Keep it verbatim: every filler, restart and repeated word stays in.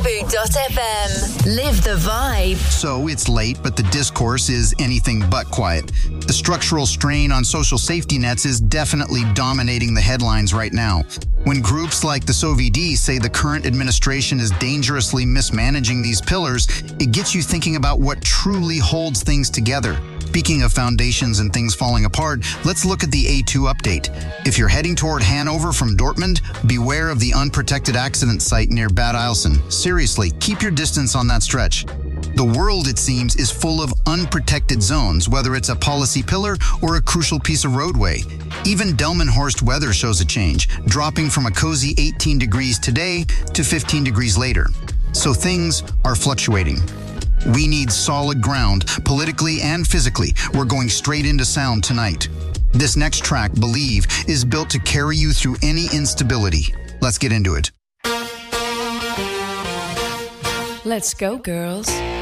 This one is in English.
Bamboo dot F M. Live the vibe. So it's late, but the discourse is anything but quiet. The structural strain on social safety nets is definitely dominating the headlines right now. When groups like the S O V D say the current administration is dangerously mismanaging these pillars, it gets you thinking about what truly holds things together. Speaking of foundations and things falling apart, let's look at the A two update. If you're heading toward Hanover from Dortmund, beware of the unprotected accident site near Bad Eilsen. Seriously, keep your distance on that stretch. The world, it seems, is full of unprotected zones, whether it's a policy pillar or a crucial piece of roadway. Even Delmenhorst weather shows a change, dropping from a cozy eighteen degrees today to fifteen degrees later. So things are fluctuating. We need solid ground, politically and physically. We're going straight into sound tonight. This next track, Believe, is built to carry you through any instability. Let's get into it. Let's go, girls.